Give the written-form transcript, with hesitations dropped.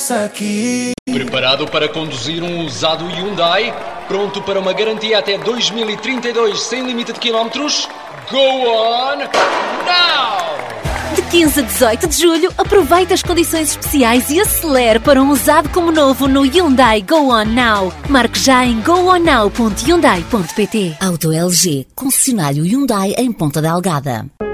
começa aqui. Preparado para conduzir um usado Hyundai? Pronto para uma garantia até 2032 sem limite de quilómetros? Go on now! De 15 a 18 de julho, aproveite as condições especiais e acelere para um usado como novo no Hyundai Go On Now. Marque já em gooonnow.hyundai.pt. Auto LG, concessionário Hyundai em Ponta Delgada.